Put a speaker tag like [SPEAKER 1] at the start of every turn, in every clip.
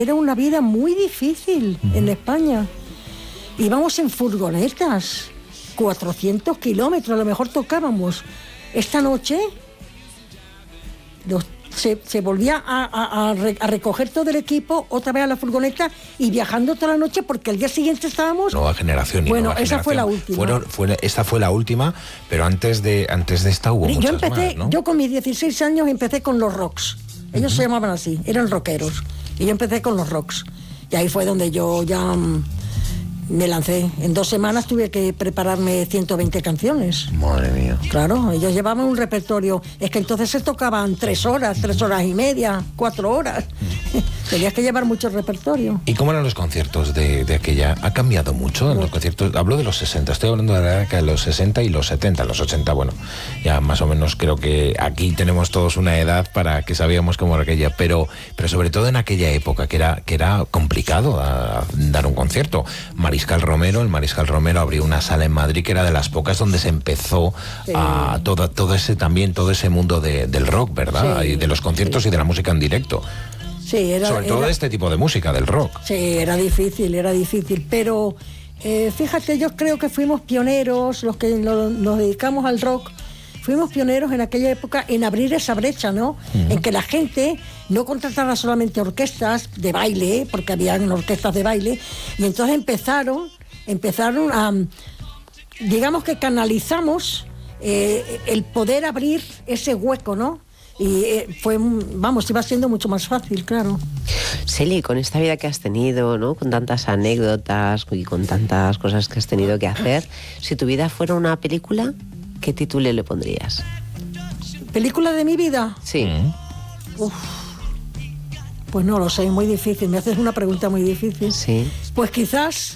[SPEAKER 1] Era una vida muy difícil en España. Íbamos en furgonetas, 400 kilómetros, a lo mejor tocábamos. Esta noche se volvía a recoger todo el equipo, otra vez a la furgoneta y viajando toda la noche porque al día siguiente estábamos...
[SPEAKER 2] Nueva generación.
[SPEAKER 1] Bueno, esa fue la última.
[SPEAKER 2] Esta fue la última, pero antes de esta hubo muchas más, ¿no?
[SPEAKER 1] Yo con mis 16 años empecé con los rocks. Ellos se llamaban así, eran rockeros. Y yo empecé con los rocks. Y ahí fue donde yo ya me lancé. En 2 semanas tuve que prepararme 120 canciones.
[SPEAKER 2] Madre mía.
[SPEAKER 1] Claro, ellos llevaban un repertorio. Es que entonces se tocaban 3 horas, 3 horas y media, 4 horas. Tenías que llevar mucho repertorio.
[SPEAKER 2] ¿Y cómo eran los conciertos de aquella? ¿Ha cambiado mucho en los conciertos? Hablo de los 60, estoy hablando de la década de los 60 y los 70. Los 80, bueno, ya más o menos creo que aquí tenemos todos una edad para que sabíamos cómo era aquella, pero sobre todo en aquella época que era complicado dar un concierto. El Mariscal Romero abrió una sala en Madrid que era de las pocas donde se empezó a todo ese mundo del rock, ¿verdad?
[SPEAKER 1] Sí,
[SPEAKER 2] y de los conciertos y de la música en directo.
[SPEAKER 1] Sí,
[SPEAKER 2] sobre todo de este tipo de música, del rock.
[SPEAKER 1] Sí, era difícil, pero fíjate, yo creo que fuimos pioneros, los que nos dedicamos al rock, fuimos pioneros en aquella época en abrir esa brecha, ¿no? En que la gente no contratara solamente orquestas de baile, porque habían orquestas de baile, y entonces empezaron a, digamos que canalizamos el poder abrir ese hueco, ¿no? Y iba siendo mucho más fácil, claro.
[SPEAKER 3] Celi, con esta vida que has tenido, ¿no? Con tantas anécdotas y con tantas cosas que has tenido que hacer, si tu vida fuera una película, ¿qué título le pondrías?
[SPEAKER 1] ¿Película de mi vida?
[SPEAKER 3] Sí.
[SPEAKER 1] Uf, pues no lo sé, muy difícil. Me haces una pregunta muy difícil.
[SPEAKER 3] Sí.
[SPEAKER 1] Pues quizás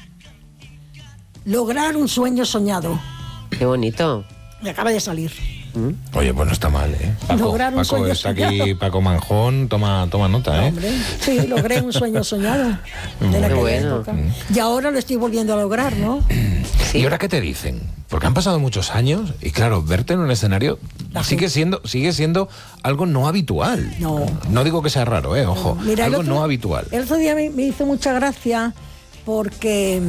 [SPEAKER 1] lograr un sueño soñado.
[SPEAKER 3] Qué bonito.
[SPEAKER 1] Me acaba de salir.
[SPEAKER 2] Oye, pues no está mal, ¿eh? Paco está aquí, Paco Manjón, toma nota, ¿eh?
[SPEAKER 1] Hombre, sí, logré un sueño soñado de aquella época. Y ahora lo estoy volviendo a lograr, ¿no?
[SPEAKER 2] Sí. ¿Y ahora qué te dicen? Porque han pasado muchos años y claro, verte en un escenario sigue siendo algo no habitual. No digo que sea raro, ojo,
[SPEAKER 1] mira,
[SPEAKER 2] algo no habitual.
[SPEAKER 1] El otro día me hizo mucha gracia porque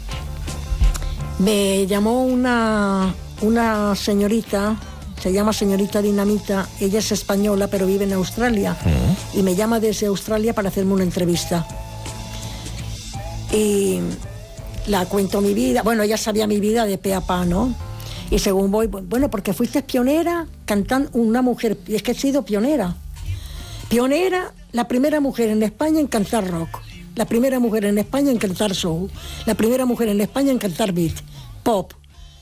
[SPEAKER 1] me llamó una señorita. Se llama señorita Dinamita, ella es española pero vive en Australia y me llama desde Australia para hacerme una entrevista. Y la cuento mi vida, bueno, ella sabía mi vida de pe a pa, ¿no? Y según voy, bueno, porque fuiste pionera cantando una mujer, y es que he sido pionera. Pionera, la primera mujer en España en cantar rock, la primera mujer en España en cantar soul, la primera mujer en España en cantar beat, pop.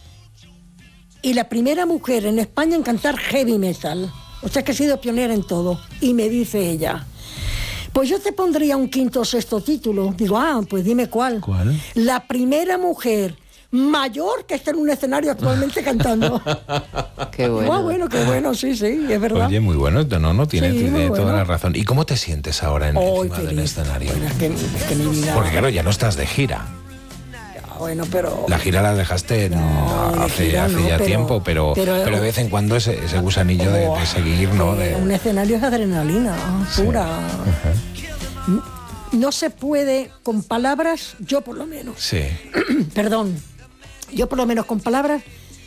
[SPEAKER 1] Y la primera mujer en España en cantar heavy metal. O sea que he sido pionera en todo. Y me dice ella, pues yo te pondría un 5º o 6º título. Digo, pues dime cuál.
[SPEAKER 2] ¿Cuál?
[SPEAKER 1] La primera mujer mayor que está en un escenario actualmente cantando.
[SPEAKER 3] Qué bueno.
[SPEAKER 1] Bueno, qué bueno, sí, es verdad.
[SPEAKER 2] Oye, muy bueno, tiene
[SPEAKER 1] bueno.
[SPEAKER 2] Toda la razón. ¿Y cómo te sientes ahora encima del escenario?
[SPEAKER 1] Bueno, es que mi vida...
[SPEAKER 2] Porque claro, ya no estás de gira.
[SPEAKER 1] Bueno, pero...
[SPEAKER 2] La gira la dejaste hace ya tiempo, pero de vez en cuando ese gusanillo de seguir, ¿no?
[SPEAKER 1] Un escenario es adrenalina pura. Sí. No se puede con palabras, yo por lo menos.
[SPEAKER 2] Sí.
[SPEAKER 1] Perdón. Yo por lo menos con palabras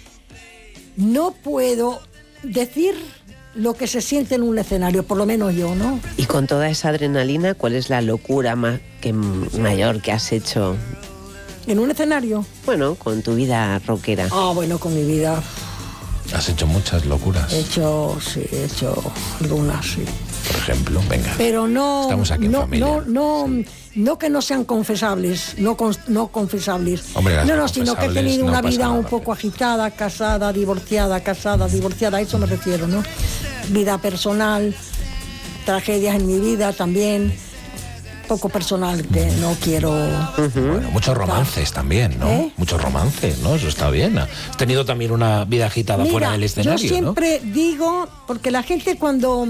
[SPEAKER 1] no puedo decir lo que se siente en un escenario, por lo menos yo, ¿no?
[SPEAKER 3] Y con toda esa adrenalina, ¿cuál es la locura mayor que has hecho?
[SPEAKER 1] ¿En un escenario?
[SPEAKER 3] Bueno, con tu vida rockera.
[SPEAKER 1] Bueno, con mi vida.
[SPEAKER 2] Has hecho muchas locuras.
[SPEAKER 1] He hecho algunas, sí.
[SPEAKER 2] Por ejemplo, venga.
[SPEAKER 1] Pero no...
[SPEAKER 2] Estamos aquí en familia.
[SPEAKER 1] No que no sean confesables, no confesables.
[SPEAKER 2] Hombre,
[SPEAKER 1] sino que he tenido una vida un poco agitada, casada, divorciada, a eso me refiero, ¿no? Vida personal, tragedias en mi vida también. Poco personal que no quiero...
[SPEAKER 2] Bueno, muchos romances también, ¿no? Muchos romances, ¿no? Eso está bien. Has tenido también una vida agitada fuera del escenario,
[SPEAKER 1] yo siempre digo, porque la gente cuando...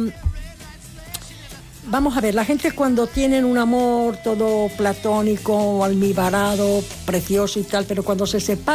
[SPEAKER 1] Vamos a ver, la gente cuando tienen un amor todo platónico, almibarado, precioso y tal, pero cuando se separa